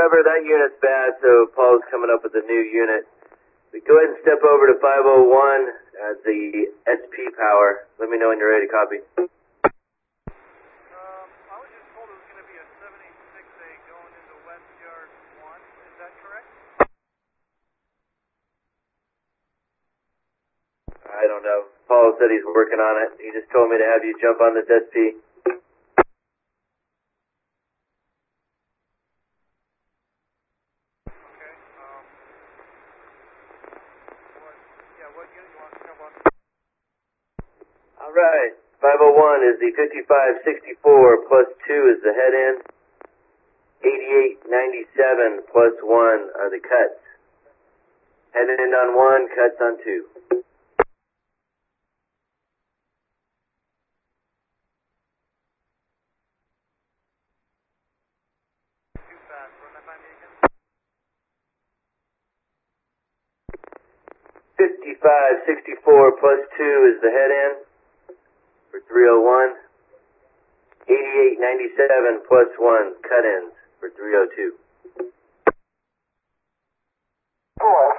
driver, that unit's bad, so Paul's coming up with a new unit. But go ahead and step over to 501 at the SP power. Let me know when you're ready to copy. I was just told it was going to be a 786A going into West Yard 1. Is that correct? I don't know. Paul said he's working on it. He just told me to have you jump on this SP. What unit you want to jump on? Alright, 501 is the 5564 plus 2 is the head end. 8897 plus 1 are the cuts. Head end on 1, cuts on 2. Too fast. Run that by me again. 5564 plus 2 is the head end for 301. 8897 plus 1 cut ends for 302.